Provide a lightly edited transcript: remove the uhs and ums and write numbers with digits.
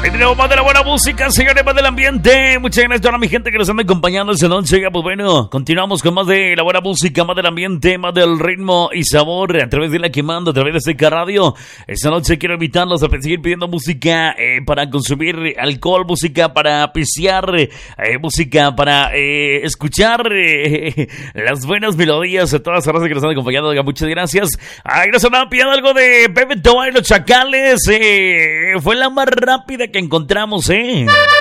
Tenemos más de la buena música, señores, más del ambiente. Muchas gracias a toda mi gente que nos anda acompañando esta noche. Pues bueno, continuamos con más de la buena música, más del ambiente, más del ritmo y sabor a través de La Quemando, a través de Azteca Radio. Esta noche quiero invitarlos a seguir pidiendo música para consumir alcohol, música para pisear, música para escuchar las buenas melodías a todas las razas que nos han acompañado. Muchas gracias. Ahí nos andaban pidiendo algo de Pepe Tobar y los Chacales. Fue la más rápida que encontramos,